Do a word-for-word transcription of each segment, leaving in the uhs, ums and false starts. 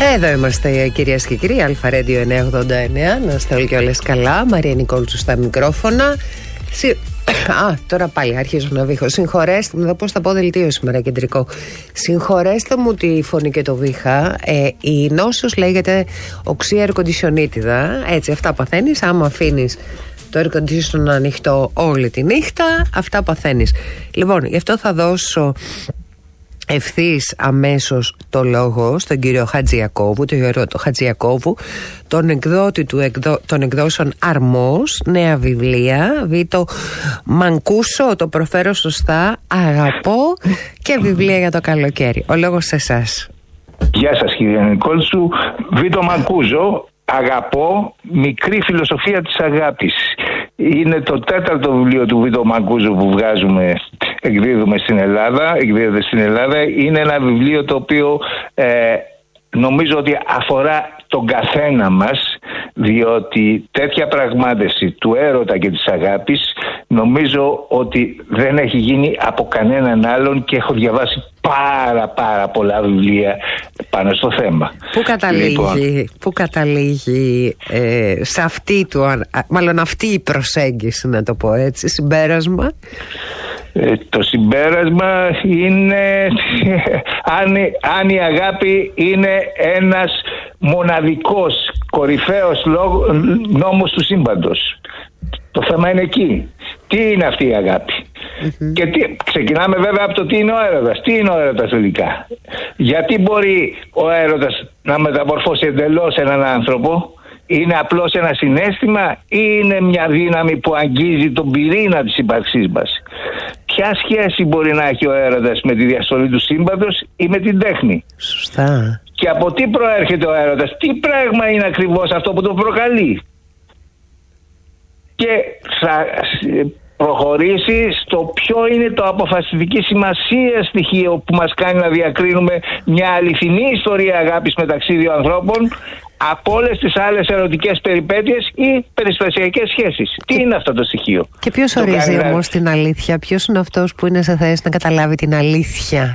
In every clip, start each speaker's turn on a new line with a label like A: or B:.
A: Εδώ είμαστε, κυρίες και κύριοι, Αλφα Radio εννιακόσια ογδόντα εννέα. Να είστε όλοι και όλες καλά. Μαρία Νικόλτσου στα μικρόφωνα. Συ... Α, τώρα πάλι αρχίζω να βήχω. Συγχωρέστε μου, θα πω στα πω δελτίο σήμερα κεντρικό. Συγχωρέστε μου τη φωνή και το βήχα. Ε, η νόσος λέγεται οξία ερκοντισιονίτιδα. Έτσι, αυτά παθαίνεις άμα αφήνεις το air condition ανοιχτό όλη τη νύχτα. Αυτά παθαίνεις. Λοιπόν, γι' αυτό θα δώσω ευθύς αμέσως το λόγο στον κύριο Χατζιακόβου, τον Ιερό το Χατζιακόβου, τον εκδότη του εκδο... των εκδόσεων Αρμός, νέα βιβλία, Βίτο Μανκούσο, το προφέρω σωστά, αγαπώ, και βιβλία για το καλοκαίρι. Ο λόγος σε εσάς.
B: Γεια σας κύριε Νικόλτσου. Βίτο Μανκούζο, αγαπώ, μικρή φιλοσοφία της αγάπης. Είναι το τέταρτο βιβλίο του Βίτο Μανκούζου που βγάζουμε, εκδίδουμε στην Ελλάδα, εκδίδεται στην Ελλάδα. Είναι ένα βιβλίο το οποίο ε, νομίζω ότι αφορά τον καθένα μας, διότι τέτοια πραγμάτευση του έρωτα και της αγάπης νομίζω ότι δεν έχει γίνει από κανέναν άλλον, και έχω διαβάσει πάρα πάρα πολλά βιβλία πάνω στο θέμα.
A: Πού καταλήγει, λοιπόν, πού καταλήγει ε, σε αυτή του, μάλλον αυτή η προσέγγιση, να το πω έτσι, συμπέρασμα?
B: Ε, το συμπέρασμα είναι αν, αν η αγάπη είναι ένας μοναδικός κορυφαίος λόγο, νόμος του σύμπαντος. Το θέμα είναι εκεί. Τι είναι αυτή η αγάπη? Mm-hmm. Και τι, ξεκινάμε βέβαια από το τι είναι ο έρωτας. Τι είναι ο έρωτας τελικά? Γιατί μπορεί ο έρωτας να μεταμορφώσει εντελώς έναν άνθρωπο? Είναι απλώς ένα συναίσθημα ή είναι μια δύναμη που αγγίζει τον πυρήνα της ύπαρξής μας? Ποια σχέση μπορεί να έχει ο έρωτας με τη διαστολή του σύμπαντος ή με την τέχνη?
A: Σωστά.
B: Και από τι προέρχεται ο έρωτας? Τι πράγμα είναι ακριβώς αυτό που τον προκαλεί? Και θα προχωρήσει στο ποιο είναι το αποφασιστική σημασία στοιχείο που μας κάνει να διακρίνουμε μια αληθινή ιστορία αγάπης μεταξύ δύο ανθρώπων από όλες τις άλλες ερωτικές περιπέτειες ή περιστασιακές σχέσεις. Τι είναι αυτό το στοιχείο?
A: Και ποιος ορίζει όμως την αλήθεια? Ποιος είναι αυτός που είναι σε θέση να καταλάβει την αλήθεια?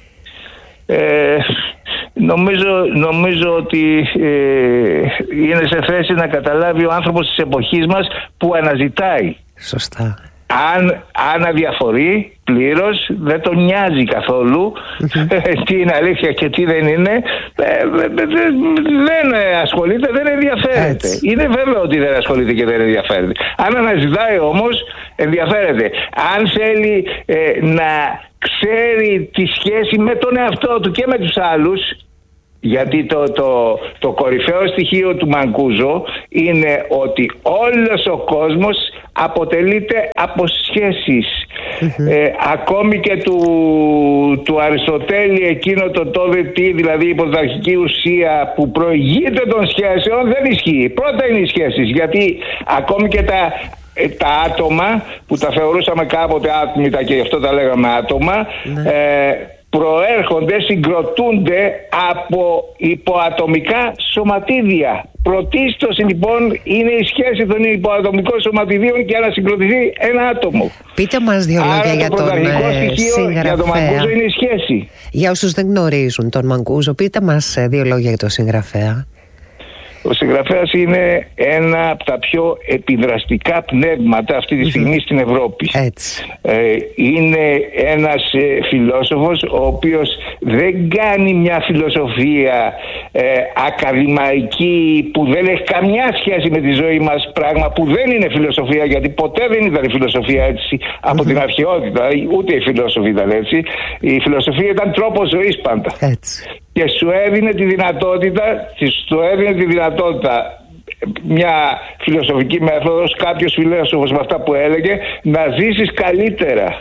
B: Ε, νομίζω, νομίζω ότι ε, είναι σε θέση να καταλάβει ο άνθρωπος της εποχής μας που αναζητάει.
A: Σωστά.
B: Αν, αν αδιαφορεί πλήρως, δεν τον νοιάζει καθόλου mm-hmm. τι είναι αλήθεια και τι δεν είναι, ε, δεν ασχολείται, δεν ενδιαφέρεται. Έτσι. Είναι βέβαιο ότι δεν ασχολείται και δεν ενδιαφέρεται. Αν αναζητάει όμως, ενδιαφέρεται. Αν θέλει ε, να ξέρει τη σχέση με τον εαυτό του και με τους άλλους, γιατί το, το, το κορυφαίο στοιχείο του Μανκούζο είναι ότι όλος ο κόσμος αποτελείται από σχέσεις. Mm-hmm. Ε, ακόμη και του, του Αριστοτέλη εκείνο το τόδε τι, δηλαδή η πρωταρχική ουσία που προηγείται των σχέσεων, δεν ισχύει. Πρώτα είναι οι σχέσεις, γιατί ακόμη και τα, τα άτομα που τα θεωρούσαμε κάποτε άτμητα και γι' αυτό τα λέγαμε άτομα, mm-hmm. ε, προέρχονται, συγκροτούνται από υποατομικά σωματίδια. Πρωτίστως λοιπόν είναι η σχέση των υποατομικών σωματιδίων και να συγκροτηθεί ένα άτομο.
A: Πείτε μας δύο λόγια για τον ε, συγγραφέα.
B: Για τον Μανκούζο είναι η σχέση.
A: Για όσους δεν γνωρίζουν τον Μανκούζο, πείτε μας ε, δύο λόγια για τον συγγραφέα. Ο
B: συγγραφέας είναι ένα από τα πιο επιδραστικά πνεύματα αυτή τη στιγμή mm-hmm. στην Ευρώπη.
A: Έτσι.
B: Ε, είναι ένας ε, φιλόσοφος ο οποίος δεν κάνει μια φιλοσοφία ε, ακαδημαϊκή που δεν έχει καμιά σχέση με τη ζωή μας, πράγμα που δεν είναι φιλοσοφία, γιατί ποτέ δεν ήταν η φιλοσοφία έτσι από mm-hmm. την αρχαιότητα, ούτε οι φιλόσοφοι ήταν έτσι. Η φιλοσοφία ήταν τρόπος ζωής πάντα.
A: Έτσι.
B: Και σου έδινε τη δυνατότητα, σου έδινε τη δυνατότητα μια φιλοσοφική μέθοδος, κάποιος φιλόσοφος με αυτά που έλεγε, να ζήσεις καλύτερα.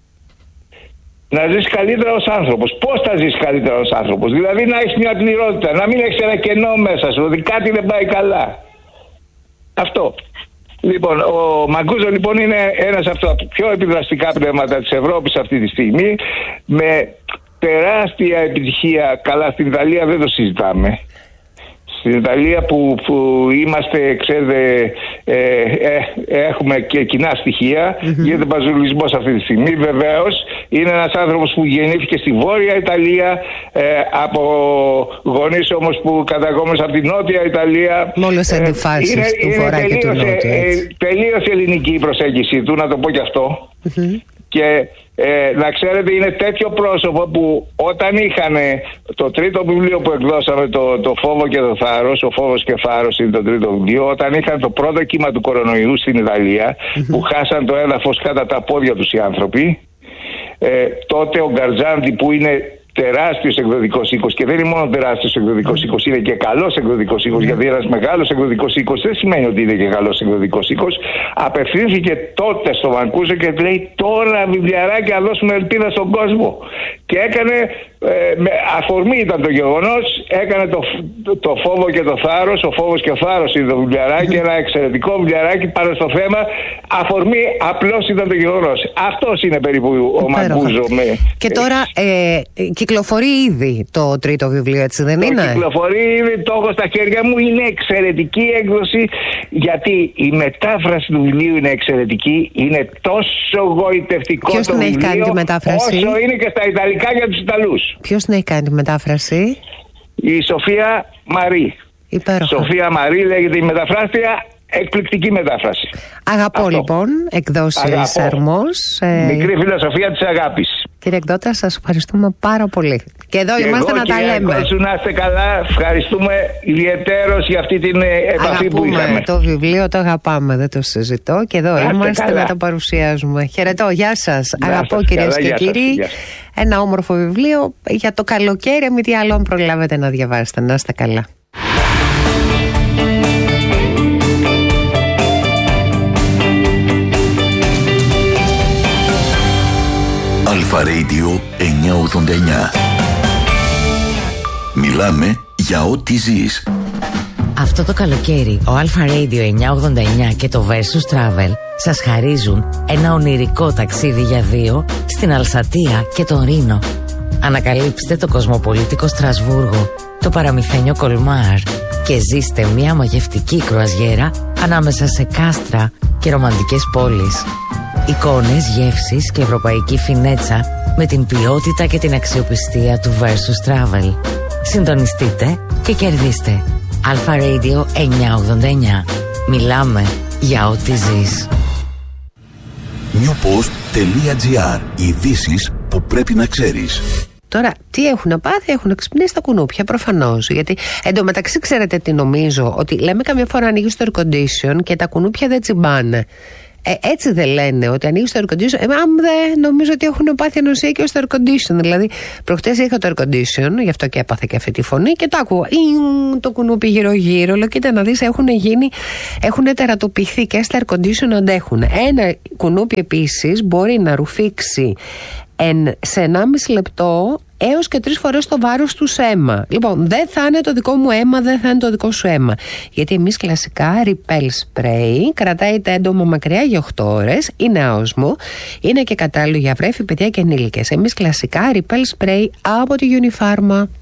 B: Να ζήσεις καλύτερα ως άνθρωπος. Πώς θα ζήσεις καλύτερα ως άνθρωπος? Δηλαδή να έχεις μια πληρότητα, να μην έχεις ένα κενό μέσα σου, ότι κάτι δεν πάει καλά. Αυτό. Λοιπόν, ο Μανκούζο λοιπόν είναι ένας από τα πιο επιδραστικά πνεύματα της Ευρώπης αυτή τη στιγμή, με τεράστια επιτυχία. Καλά, στην Ιταλία δεν το συζητάμε. Στην Ιταλία που, που είμαστε, ξέρετε, ε, ε, έχουμε και κοινά στοιχεία, mm-hmm. γίνεται μπαζουλισμός αυτή τη στιγμή. Βεβαίως είναι ένας άνθρωπος που γεννήθηκε στη Βόρεια Ιταλία, ε, από γονείς όμως που καταγόμενος από τη Νότια Ιταλία.
A: Με όλες τις αντιφάσεις
B: είναι,
A: του
B: είναι
A: Βορρά και του Νότου.
B: Τελείως ελληνική η προσέγγιση του, να το πω κι αυτό. Mm-hmm. Και ε, να ξέρετε, είναι τέτοιο πρόσωπο που όταν είχαν το τρίτο βιβλίο που εκδώσαμε, το, το Φόβο και το Θάρρος, ο Φόβος και Θάρρος είναι το τρίτο βιβλίο, όταν είχαν το πρώτο κύμα του κορονοϊού στην Ιταλία, mm-hmm. που χάσαν το έδαφος κατά τα πόδια τους οι άνθρωποι, ε, τότε ο Γκαρτζάντη, που είναι τεράστιος εκδοτικός οίκος, και δεν είναι μόνο τεράστιος εκδοτικός οίκος, είναι και καλός εκδοτικός οίκος, γιατί ένας μεγάλος εκδοτικός οίκος δεν σημαίνει ότι είναι και καλός εκδοτικός οίκος, απευθύνθηκε τότε στο Μανκούζο και λέει: τώρα βιβλιαράκια, δώσουμε ελπίδα στον κόσμο. Και έκανε, ε, με αφορμή ήταν το γεγονός, έκανε το, το, το Φόβο και το Θάρρος. Ο Φόβος και ο Θάρρος είναι το βιβλιαράκι, ένα εξαιρετικό βιβλιαράκι πάνω στο θέμα. Αφορμή απλώς ήταν το γεγονός. Αυτός είναι περίπου ο Μανκούζο. Με...
A: Και τώρα ε, κυκλοφορεί ήδη το τρίτο βιβλίο, έτσι δεν
B: το
A: είναι?
B: Κυκλοφορεί ήδη, το έχω στα χέρια μου. Είναι εξαιρετική έκδοση, γιατί η μετάφραση του βιβλίου είναι εξαιρετική. Είναι τόσο γοητευτικό.
A: Ποιος
B: το
A: την έχει
B: βιβλίο,
A: κάνει τη μετάφραση?
B: όσο είναι και στα Ιταλικά για τους Ιταλούς.
A: Ποιος την έχει κάνει τη μετάφραση?
B: Η Σοφία Μαρή.
A: Υπέροχα.
B: Σοφία Μαρή λέγεται η μεταφράστρια. Εκπληκτική μετάφραση.
A: Αγαπώ αυτό. Λοιπόν, εκδόσεις Αρμός.
B: Ε... Μικρή φιλοσοφία της αγάπης.
A: Κύριε εκδότα, σας ευχαριστούμε πάρα πολύ. Και εδώ και είμαστε εγώ, να τα λέμε.
B: Ευχαριστώ, να είστε καλά. Ευχαριστούμε ιδιαιτέρως για αυτή την επαφή. Αγαπούμε που είχαμε.
A: Το βιβλίο το αγαπάμε, δεν το συζητώ. Και εδώ να είμαστε καλά. Να το παρουσιάζουμε. Χαιρετώ, γεια σας. Να αγαπώ κυρίες και κύριοι. Σας, ένα όμορφο βιβλίο για το καλοκαίρι. Μη τι άλλο αν προλάβετε να διαβάσετε. Να είστε καλά.
C: Αλφα Radio εννιακόσια ογδόντα εννιά. Μιλάμε για ό,τι ζεις.
D: Αυτό το καλοκαίρι ο Αλφα Radio εννιακόσια ογδόντα εννιά και το Versus Travel σας χαρίζουν ένα ονειρικό ταξίδι για δύο στην Αλσατία και τον Ρήνο. Ανακαλύψτε το κοσμοπολίτικο Στρασβούργο, το παραμυθένιο Κολμάρ και ζήστε μια μαγευτική κρουαζιέρα ανάμεσα σε κάστρα και ρομαντικές πόλεις. Εικόνες, γεύσεις και ευρωπαϊκή φινέτσα με την ποιότητα και την αξιοπιστία του Versus Travel. Συντονιστείτε και κερδίστε. Αλφα Radio εννιακόσια ογδόντα εννιά. Μιλάμε για ό,τι ζεις.
C: newpost.gr. Ειδήσεις που πρέπει να ξέρεις.
A: Τώρα, τι έχουν πάθει? Έχουν ξυπνήσει τα κουνούπια, προφανώς. Γιατί εντωμεταξύ, ξέρετε τι νομίζω? Ότι λέμε καμιά φορά ανοίγει το air condition και τα κουνούπια δεν τσιμπάνε. Ε, έτσι δεν λένε, ότι ανοίγει το air condition? Ε, αν δεν, νομίζω ότι έχουν πάθει ανοσία και στο air condition. Δηλαδή, προχτές είχα το air condition, γι' αυτό και έπαθα και αυτή τη φωνή και το άκουγα. Το κουνούπι γύρω-γύρω. Λέω, κοίτα να δεις, έχουν γίνει, έχουν τερατοποιηθεί και στα air condition αντέχουν. Ένα κουνούπι επίσης μπορεί να ρουφήξει εν, σε ενάμιση λεπτό έως και τρεις φορές το βάρος του σε αίμα. Λοιπόν, δεν θα είναι το δικό μου αίμα, δεν θα είναι το δικό σου αίμα. Γιατί εμείς κλασικά Repel Spray κρατάει τα έντομα μακριά για οκτώ ώρες, είναι άοσμο, είναι και κατάλληλο για βρέφη, παιδιά και ενήλικες. Εμείς κλασικά Repel Spray από τη Unifarma.